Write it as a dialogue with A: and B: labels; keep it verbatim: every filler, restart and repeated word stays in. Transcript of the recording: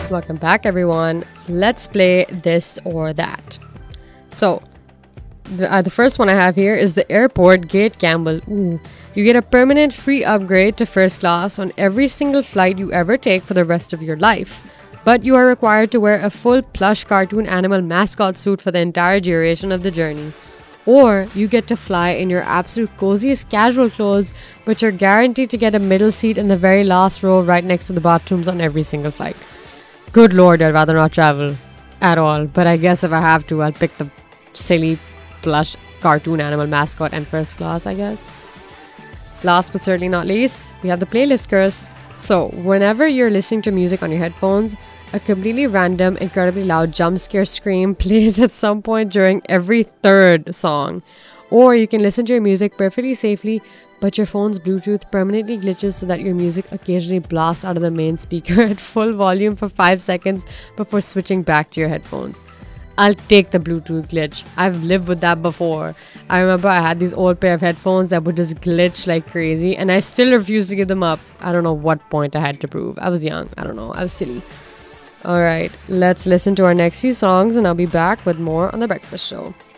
A: Welcome back, everyone. Let's play this or that. So, the, uh, the first one I have here is the airport gate gamble. Ooh. You get a permanent free upgrade to first class on every single flight you ever take for the rest of your life. But you are required to wear a full plush cartoon animal mascot suit for the entire duration of the journey. Or you get to fly in your absolute coziest casual clothes, but you're guaranteed to get a middle seat in the very last row right next to the bathrooms on every single flight. Good lord, I'd rather not travel at all. But I guess if I have to, I'll pick the silly plush cartoon animal mascot and first class, I guess. Last but certainly not least, we have the playlist curse. So, whenever you're listening to music on your headphones, a completely random, incredibly loud jump scare scream plays at some point during every third song. Or you can listen to your music perfectly safely, but your phone's Bluetooth permanently glitches so that your music occasionally blasts out of the main speaker at full volume for five seconds before switching back to your headphones. I'll take the Bluetooth glitch. I've lived with that before. I remember I had these old pair of headphones that would just glitch like crazy, and I still refused to give them up. I don't know what point I had to prove. I was young. I don't know. I was silly. Alright, let's listen to our next few songs, and I'll be back with more on The Breakfast Show.